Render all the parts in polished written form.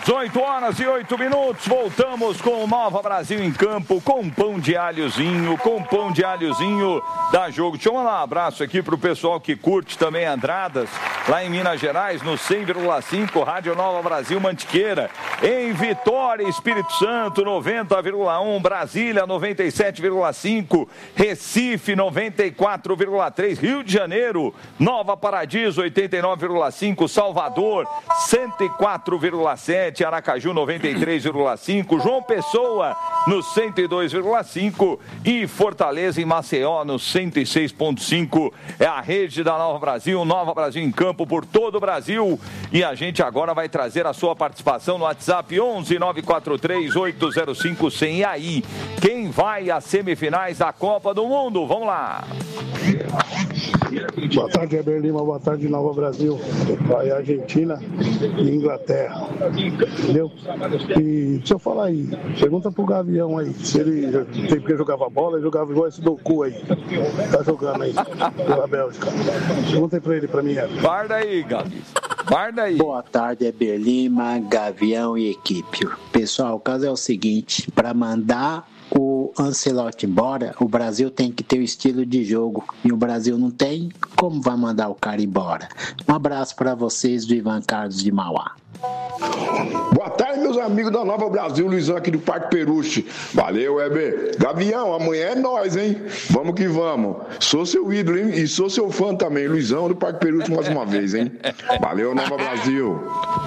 18h08, voltamos com o Nova Brasil em campo, com pão de alhozinho, dá jogo. Deixa eu mandar um abraço aqui pro pessoal que curte também Andradas, lá em Minas Gerais, no 100,5, Rádio Nova Brasil Mantiqueira, em Vitória, Espírito Santo, 90,1, Brasília, 97,5, Recife, 94,3, Rio de Janeiro, Nova Paradiso, 89,5, Salvador, 104,7, Aracaju 93,5, João Pessoa no 102,5 e Fortaleza em Maceió no 106,5. É a rede da Nova Brasil em campo por todo o Brasil. E a gente agora vai trazer a sua participação no WhatsApp 11 943 805 100. E aí, quem vai às semifinais da Copa do Mundo? Vamos lá. Boa tarde, Heber Lima. Boa tarde, Nova Brasil. Vai Argentina e Inglaterra. Entendeu? E deixa eu falar aí. Pergunta pro Gavião aí. Se ele tem porque jogava bola, ele jogava igual esse Doku aí. Tá jogando aí pela Bélgica. Pergunta aí pra ele, pra mim, Heber. Guarda aí, Gavi. Guarda aí. Boa tarde, Heber Lima, Gavião e equipe. Pessoal, o caso é o seguinte. Para mandar o Ancelotti embora, o Brasil tem que ter o estilo de jogo. E o Brasil não tem, como vai mandar o cara embora? Um abraço para vocês do Ivan Carlos de Mauá. Boa tarde, meus amigos da Nova Brasil, Luizão aqui do Parque Peruche. Valeu, Heber. Gavião, amanhã é nós, hein? Vamos que vamos. Sou seu ídolo, hein? E sou seu fã também, Luizão do Parque Peruche mais uma vez, hein? Valeu, Nova Brasil.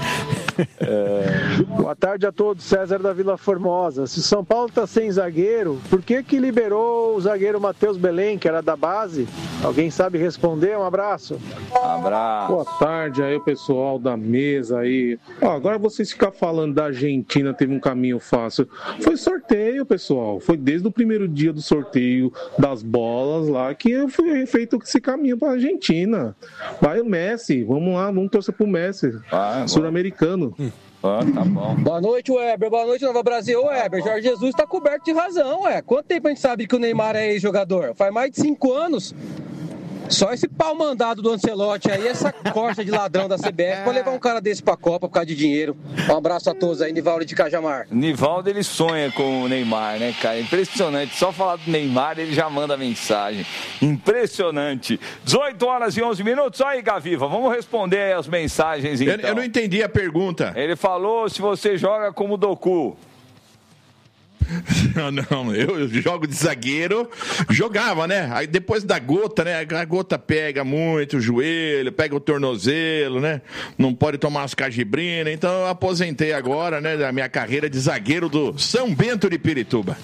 Boa tarde a todos, César da Vila Formosa. Se São Paulo tá sem zagueiro, por que liberou o zagueiro Matheus Belém, que era da base? Alguém sabe responder? Um abraço. Abraço. Boa tarde aí, o pessoal da mesa aí. Agora vocês ficam falando da Argentina, teve um caminho fácil. Foi sorteio, pessoal. Foi desde o primeiro dia do sorteio das bolas lá que foi feito esse caminho para a Argentina. Vai o Messi, vamos lá, vamos torcer pro Messi, sul-americano. Tá bom. Boa noite, Weber. Boa noite, Nova Brasil. Weber, Jorge Jesus tá coberto de razão, ué. Quanto tempo a gente sabe que o Neymar é ex-jogador? Faz mais de 5 anos. Só esse pau mandado do Ancelotti aí, essa corja de ladrão da CBF pra levar um cara desse pra Copa por causa de dinheiro. Um abraço a todos aí, Nivaldo de Cajamar. Nivaldo, ele sonha com o Neymar, né, cara? Impressionante. Só falar do Neymar, ele já manda mensagem. Impressionante. 18h11. Olha aí, Gaviva, vamos responder as mensagens, então. Eu não entendi a pergunta. Ele falou se você joga como Doku. Não, eu jogo de zagueiro, jogava, né? Aí depois da gota, né? A gota pega muito o joelho, pega o tornozelo, né? Não pode tomar as cajibrinas, então eu aposentei agora, né? Da minha carreira de zagueiro do São Bento de Pirituba.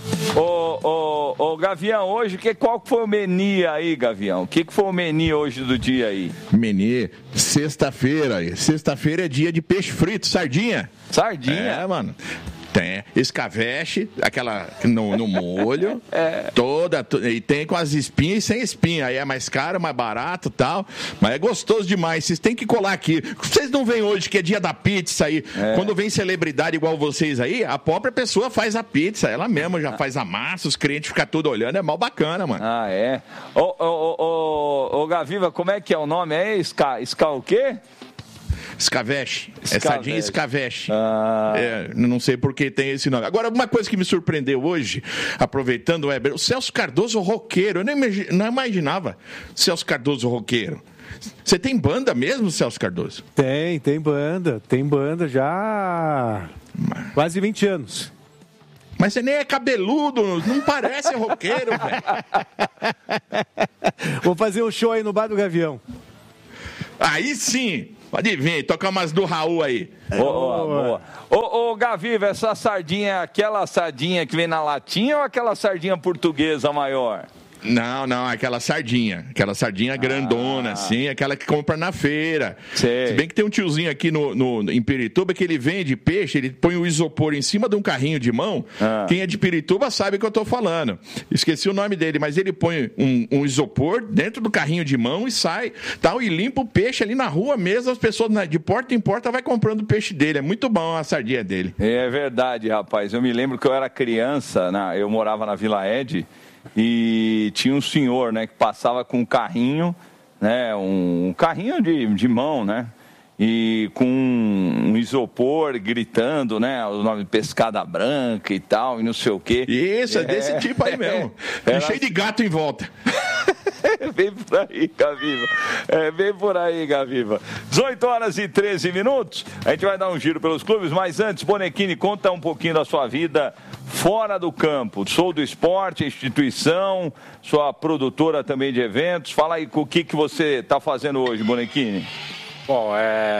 Ô, Gavião, hoje, qual foi o menu aí, Gavião? O que foi o menu hoje do dia aí? Menu, sexta-feira. Sexta-feira é dia de peixe frito, sardinha. Sardinha? É, mano. Tem escaveche, aquela no molho, e tem com as espinhas e sem espinha. Aí é mais caro, mais barato e tal, mas é gostoso demais. Vocês têm que colar aqui. Vocês não vêm hoje que é dia da pizza aí. Quando vem celebridade igual vocês aí, a própria pessoa faz a pizza, ela mesma já faz a massa, os clientes ficam tudo olhando, é mal bacana, mano. Ah, é? Ô, Gaviva, como é que é o nome? O quê? Escaveche. É sardinha escaveche. Não sei por que tem esse nome. Agora, uma coisa que me surpreendeu hoje, aproveitando o Weber, o Celso Cardoso roqueiro. Eu não imaginava Celso Cardoso roqueiro. Você tem banda mesmo, Celso Cardoso? Tem banda. Tem banda já há quase 20 anos. Mas você nem é cabeludo, não parece roqueiro, velho. Vou fazer um show aí no Bar do Gavião. Aí sim! Pode vir, toca umas do Raul aí. Boa. Ô, Gaviva, essa sardinha é aquela sardinha que vem na latinha ou aquela sardinha portuguesa maior? Não, aquela sardinha grandona, assim, aquela que compra na feira. Sei. Se bem que tem um tiozinho aqui em Pirituba que ele vende peixe, ele põe o isopor em cima de um carrinho de mão. Quem é de Pirituba sabe o que eu tô falando. Esqueci o nome dele, mas ele põe um isopor dentro do carrinho de mão e sai, tal, e limpa o peixe ali na rua mesmo, as pessoas de porta em porta vai comprando o peixe dele. É muito bom a sardinha dele. É verdade, rapaz. Eu me lembro que eu era criança, eu morava na Vila Ed, e tinha um senhor, né, que passava com um carrinho, né, um carrinho de mão, né, e com um isopor gritando, né? O nome Pescada Branca e tal, e não sei o quê. Isso, é desse tipo aí mesmo. E cheio de gato em volta. Vem por aí, Gaviva. Vem por aí, Gaviva. 18h13. A gente vai dar um giro pelos clubes, mas antes, Bonequini, conta um pouquinho da sua vida fora do campo. Sou do esporte, instituição, sua produtora também de eventos. Fala aí o que você está fazendo hoje, Bonequini. Bom,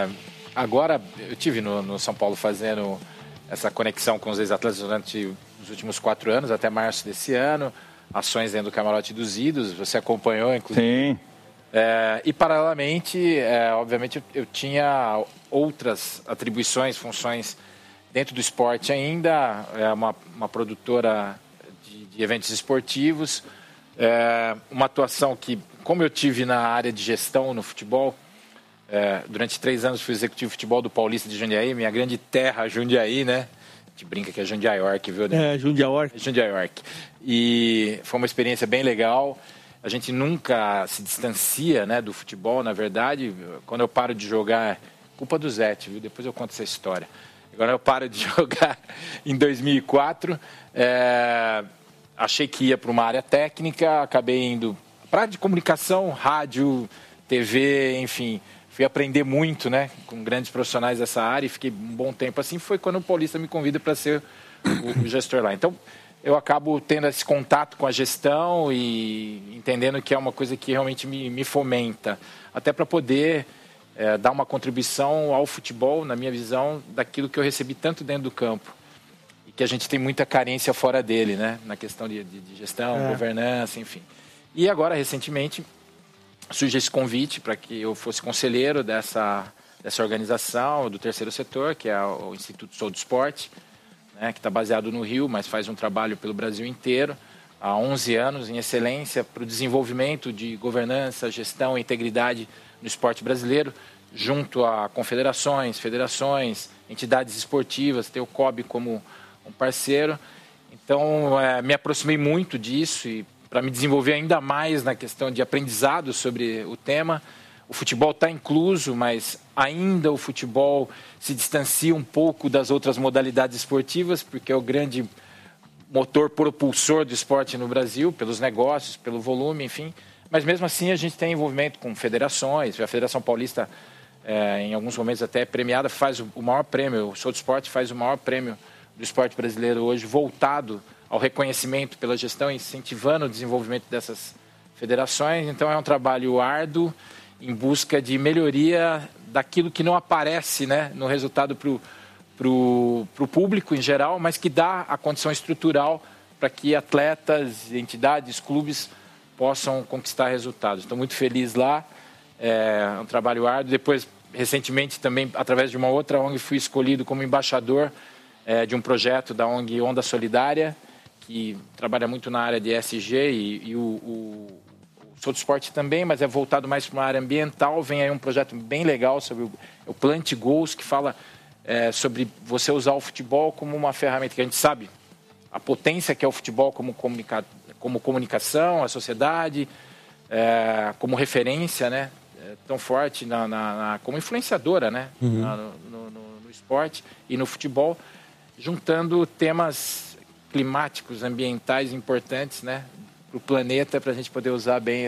agora eu estive no São Paulo fazendo essa conexão com os ex-atletas durante os últimos 4 anos, até março desse ano, ações dentro do Camarote dos Idos, você acompanhou, inclusive. Sim. E, paralelamente, obviamente, eu tinha outras atribuições, funções dentro do esporte ainda, uma produtora de eventos esportivos, uma atuação que, como eu tive na área de gestão no futebol, durante 3 anos fui executivo de futebol do Paulista de Jundiaí, minha grande terra, Jundiaí, né? A gente brinca que é Jundiaiorque, viu? Jundiaiorque. E foi uma experiência bem legal. A gente nunca se distancia, né, do futebol, na verdade. Quando eu paro de jogar, culpa do Zete, viu? Depois eu conto essa história. Agora eu paro de jogar em 2004. Achei que ia para uma área técnica, acabei indo para de comunicação, rádio, TV, enfim. Fui aprender muito, né, com grandes profissionais dessa área e fiquei um bom tempo assim. Foi quando o Paulista me convida para ser o gestor lá. Então, eu acabo tendo esse contato com a gestão e entendendo que é uma coisa que realmente me fomenta. Até para poder dar uma contribuição ao futebol, na minha visão, daquilo que eu recebi tanto dentro do campo. E que a gente tem muita carência fora dele, né, na questão de gestão, governança, enfim. E agora, recentemente, surge esse convite para que eu fosse conselheiro dessa organização, do terceiro setor, que é o Instituto Sou do Esporte, né, que está baseado no Rio, mas faz um trabalho pelo Brasil inteiro, há 11 anos, em excelência, para o desenvolvimento de governança, gestão e integridade no esporte brasileiro, junto a confederações, federações, entidades esportivas, tem o COB como um parceiro. Então, me aproximei muito disso e para me desenvolver ainda mais na questão de aprendizado sobre o tema. O futebol está incluso, mas ainda o futebol se distancia um pouco das outras modalidades esportivas, porque é o grande motor propulsor do esporte no Brasil, pelos negócios, pelo volume, enfim. Mas mesmo assim a gente tem envolvimento com federações. A Federação Paulista, em alguns momentos até premiada, faz o maior prêmio. O Sou do Esporte faz o maior prêmio do esporte brasileiro hoje, voltado ao reconhecimento pela gestão, incentivando o desenvolvimento dessas federações. Então é um trabalho árduo em busca de melhoria daquilo que não aparece, né, no resultado para o público em geral, mas que dá a condição estrutural para que atletas, entidades, clubes possam conquistar resultados. Estou muito feliz lá, é um trabalho árduo. Depois, recentemente, também, através de uma outra ONG, fui escolhido como embaixador de um projeto da ONG Onda Solidária, que trabalha muito na área de ESG e o Sou do Esporte também, mas é voltado mais para uma área ambiental. Vem aí um projeto bem legal sobre o Plant Goals, que fala sobre você usar o futebol como uma ferramenta que a gente sabe a potência que é o futebol como comunicação, a sociedade, como referência, né, tão forte como influenciadora, né, no esporte e no futebol, juntando temas climáticos, ambientais importantes, né, para o planeta, para a gente poder usar bem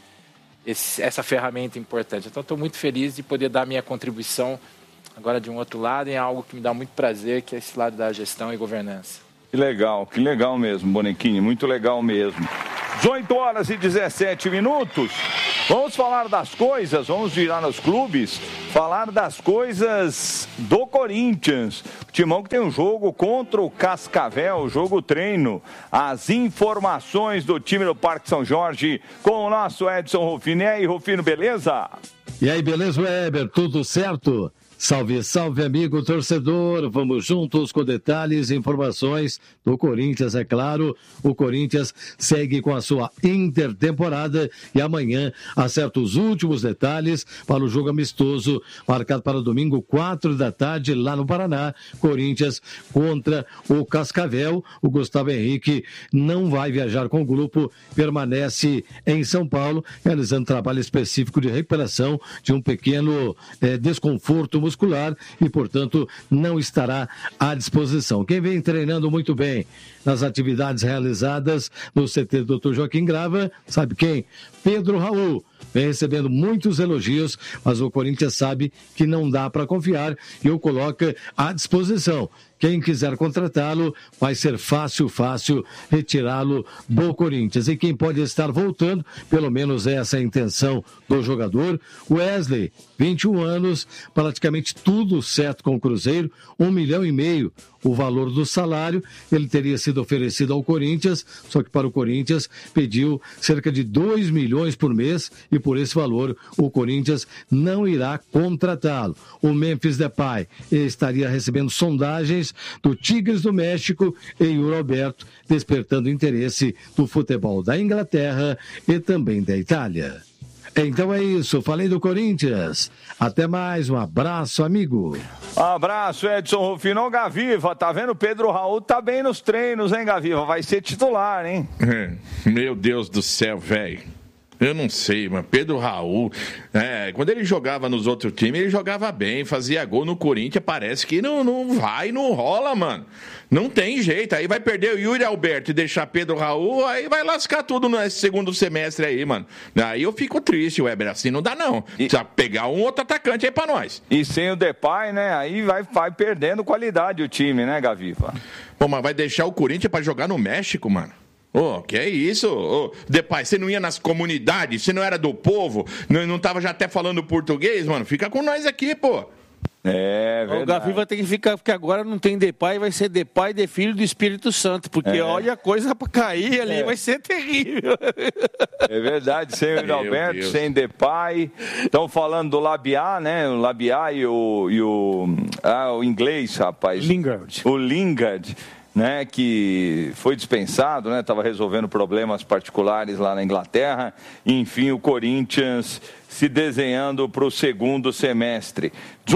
essa ferramenta importante. Então, estou muito feliz de poder dar minha contribuição agora de um outro lado, em algo que me dá muito prazer, que é esse lado da gestão e governança. Que legal mesmo, Bonequini, muito legal mesmo. 18h17. Vamos falar das coisas, vamos virar nos clubes, falar das coisas do Corinthians. O Timão que tem um jogo contra o Cascavel, jogo treino. As informações do time do Parque São Jorge com o nosso Edson Rufino. E aí, Rufino, beleza? E aí, beleza, Weber? Tudo certo? Salve, salve, amigo torcedor. Vamos juntos com detalhes e informações do Corinthians, é claro. O Corinthians segue com a sua intertemporada e amanhã acerta os últimos detalhes para o jogo amistoso marcado para domingo, 4h, lá no Paraná. Corinthians contra o Cascavel. O Gustavo Henrique não vai viajar com o grupo, permanece em São Paulo, realizando trabalho específico de recuperação de um pequeno desconforto muscular e, portanto, não estará à disposição. Quem vem treinando muito bem nas atividades realizadas no CT do Dr. Joaquim Grava, sabe quem? Pedro Raul. Vem recebendo muitos elogios, mas o Corinthians sabe que não dá para confiar e o coloca à disposição. Quem quiser contratá-lo, vai ser fácil retirá-lo do Corinthians. E quem pode estar voltando, pelo menos essa é a intenção do jogador, Wesley, 21 anos, praticamente tudo certo com o Cruzeiro, 1,5 milhão o valor do salário. Ele teria sido oferecido ao Corinthians, só que para o Corinthians pediu cerca de 2 milhões por mês e por esse valor o Corinthians não irá contratá-lo. O Memphis Depay estaria recebendo sondagens do Tigres do México e o Roberto despertando interesse do futebol da Inglaterra e também da Itália. Então é isso, falei do Corinthians. Até mais, um abraço, amigo. Um abraço, Edson Rufino. Gaviva, tá vendo? Pedro Raul tá bem nos treinos, hein, Gaviva? Vai ser titular, hein? Meu Deus do céu, velho. Eu não sei, mas Pedro Raul, quando ele jogava nos outros times, ele jogava bem, fazia gol no Corinthians, parece que não rola, mano. Não tem jeito, aí vai perder o Yuri Alberto e deixar Pedro Raul, aí vai lascar tudo nesse segundo semestre aí, mano. Aí eu fico triste, Weber, assim não dá não. Precisa pegar um outro atacante aí pra nós. E sem o Depay, né, aí vai perdendo qualidade o time, né, Gaviva? Pô, mas vai deixar o Corinthians pra jogar no México, mano? Que é isso? Depay, você não ia nas comunidades? Você não era do povo? Não tava já até falando português, mano? Fica com nós aqui, pô. É verdade. O Gaviva tem que ficar, porque agora não tem Depay, vai ser Depay de filho do Espírito Santo, porque olha a coisa pra cair ali, vai ser terrível. É verdade, sem o Alberto, sem Depay. Estão falando do Labiá, né? O Labiá e o inglês, rapaz. Lingard. O Lingard, né, que foi dispensado, né, estava resolvendo problemas particulares lá na Inglaterra. Enfim, o Corinthians se desenhando para o segundo semestre.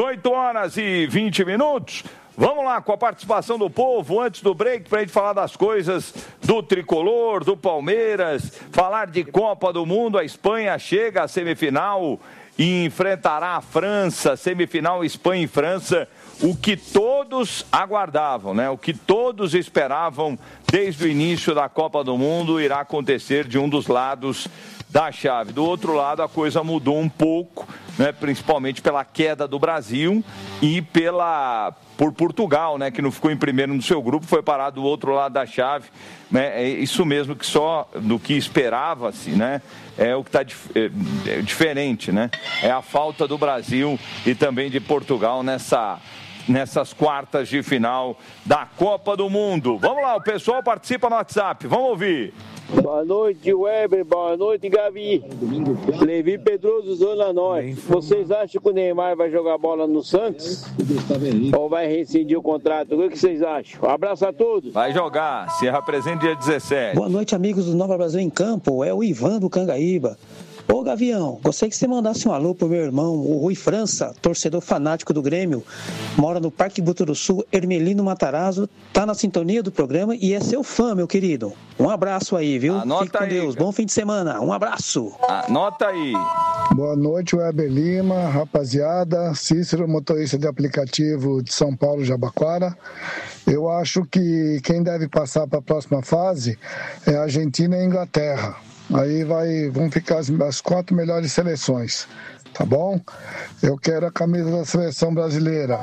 18h20. Vamos lá com a participação do povo antes do break para a gente falar das coisas do Tricolor, do Palmeiras, falar de Copa do Mundo. A Espanha chega à semifinal e enfrentará a França, semifinal Espanha e França. O que todos aguardavam, né? O que todos esperavam desde o início da Copa do Mundo irá acontecer de um dos lados da chave. Do outro lado, a coisa mudou um pouco, né? Principalmente pela queda do Brasil e por Portugal, né? Que não ficou em primeiro no seu grupo, foi parado do outro lado da chave. Né? É isso mesmo, que só do que esperava-se, né? É o que está diferente, né? É a falta do Brasil e também de Portugal nessas quartas de final da Copa do Mundo. Vamos lá, o pessoal participa no WhatsApp, vamos ouvir. Boa noite, Weber, boa noite, Gavi. Levi Pedroso, Zona Norte. Vocês acham que o Neymar vai jogar bola no Santos? Ou vai rescindir o contrato? O que vocês acham? Um abraço a todos. Vai jogar, se apresenta dia 17. Boa noite, amigos do Nova Brasil em Campo. É o Ivan do Cangaíba. Ô Gavião, gostaria que você mandasse um alô pro meu irmão, o Rui França, torcedor fanático do Grêmio, mora no Parque Buturuçu, Hermelino Matarazzo, tá na sintonia do programa e é seu fã, meu querido. Um abraço aí, viu? Anota Fique com aí, Deus, cara. Bom fim de semana, um abraço. Anota aí. Boa noite, Weber Lima, rapaziada, Cícero, motorista de aplicativo de São Paulo, Jabaquara. Eu acho que quem deve passar para a próxima fase é a Argentina e a Inglaterra. Aí vão ficar as 4 melhores seleções, tá bom? Eu quero a camisa da seleção brasileira.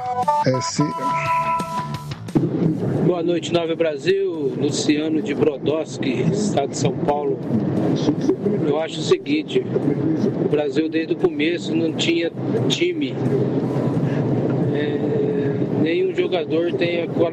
Boa noite, Nova Brasil. Luciano de Brodowski, estado de São Paulo. Eu acho o seguinte: o Brasil desde o começo não tinha time. Nenhum jogador tem a qualidade